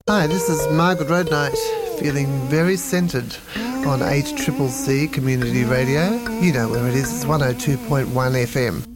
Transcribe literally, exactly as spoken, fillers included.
Hi, this is Margaret Roadnight, feeling very centred on eight C C C Community Radio. You know where it is, it's one oh two point one F M.